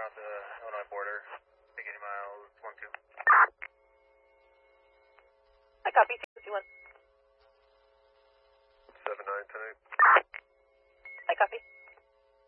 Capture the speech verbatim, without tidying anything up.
on the Illinois border. Take any miles, one two. I copy, two fifty-one. seven nine ten eight. I copy.